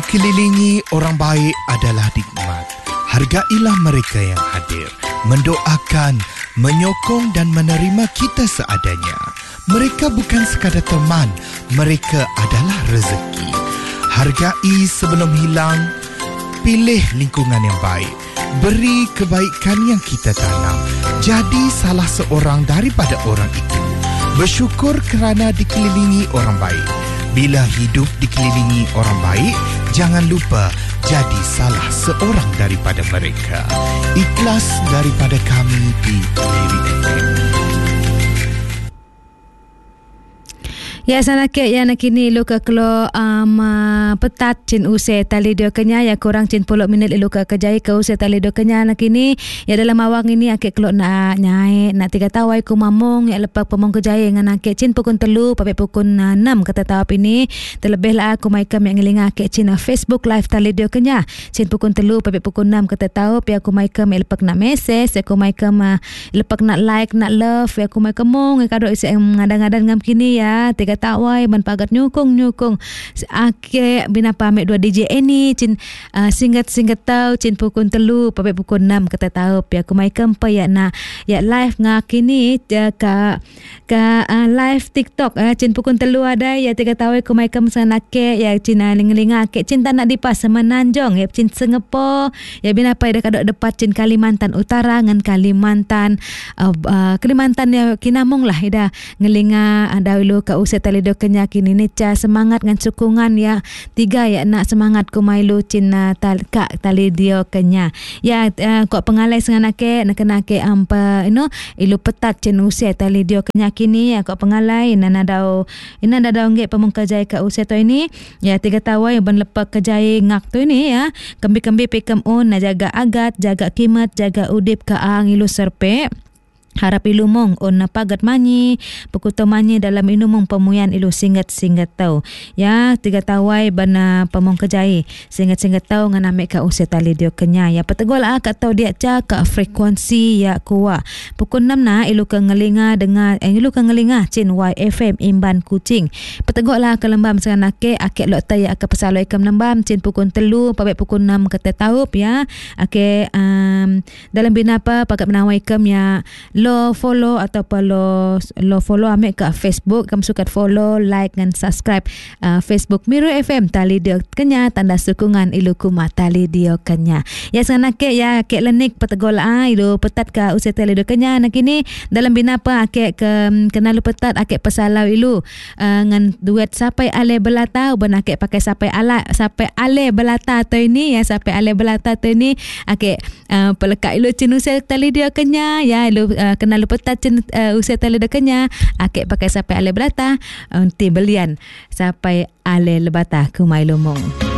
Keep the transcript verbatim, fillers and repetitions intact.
Dikelilingi orang baik adalah nikmat. Hargailah mereka yang hadir, mendoakan, menyokong dan menerima kita seadanya. Mereka bukan sekadar teman, mereka adalah rezeki. Hargai sebelum hilang. Pilih lingkungan yang baik. Beri kebaikan yang kita tanam. Jadi salah seorang daripada orang itu. Bersyukur kerana dikelilingi orang baik. Bila hidup dikelilingi orang baik, jangan lupa jadi salah seorang daripada mereka. Ikhlas daripada kami di Liri F M. Ya sana ke ya nak kini lu ke kelo um, uh, petat cin use tali dio kenya ya kurang cin puluh minit lu ke kejai ke use tali dio kenya nak kini ya dalam awang ini ake kelo nak nyai nak tiga tawai ku mamong ya lepak pemong kejai ngan ake cin pukun telu pape pukun uh, enam kata tawap ini terlebih lah aku mai kam yang ngelinga ake cin uh, Facebook live tali dio kenya cin pukun telu pape pukun enam kata tawap ya aku mai kam ya lepak nak message aku mai kam uh, lepak nak like nak love ya aku mai kemong ya kado isi ngadang-ngadang ngam kini ya tiga tawai man pagat nyukung nyukung ake bina pamit dua D J ini cin uh, singkat-singkat tau cin pukun telu pape pukun enam kata tau pia kumai kempa ya na ya live ngak kini ya, ka ka uh, live TikTok uh, cin pukun telu ada ya tiga tawai kumai kem sana ke ya cin ling-linga ke cin tanah di pas Semenanjung ya cin Singapura ya bina pa ida kadok depat cin Kalimantan Utara ngan Kalimantan uh, uh, Kalimantan ya kinamong lah ida ngelinga ada ulu ka uset tali do kenya kini ni ca semangat ngan sukungan ya tiga ya nak semangat ku mailu cina tal kak tali dio kenya ya uh, kok pengalai sengan ake nak kena ke ampa you know ilu petat cin usia tali dio kenya kini ya kok pengalai nana dau ina da dau nge pemung kejai ka usia to ini ya tiga tawai ban lepak kejai ngak tu ini ya kembi-kembi pikam on na jaga agat jaga kimat jaga udip ka ang ilu serpe harap ilu mong on napagat manyi pekuto manyi dalam ilu mong pemuyan ilu singgat-singgat tau ya tiga tawai bana pemong kejai singgat-singgat tau ngan ame ka usia tali dio kenya ya petegol ah kat tau dia ca ka frekuensi ya kuwa pukul enam na ilu ke ngelinga dengan eh, ilu ke ngelinga cin Y F M Imban Kuching petegol lah ke lembam sangan ake ake lok taya ke pesaloi ke lembam cin pukul telu pabe pukul enam kata taup ya ake um, dalam binapa pakat menawai kem ya lo follow ataupun lo lo follow amik ke Facebook kamu suka follow like dan subscribe uh, Facebook Miru F M tali dio kenya tanda sokongan ilu kuma tali dio kenya ya sana ke ya ke lenik petegol ah ilu petat ka usia tali dio kenya nak ini dalam binapa ake ke kenal petat ake pesalau ilu uh, ngan duet sampai ale belata ben ake pakai sampai ala sampai ale belata tu ini ya sampai ale belata tu ini ake uh, peleka ilu cin usia tali dio kenya ya ilu uh, kena lupa tacin uh, usia tali dekanya akik pakai sampai ale belata unti belian sampai ale lebata kumai lumong.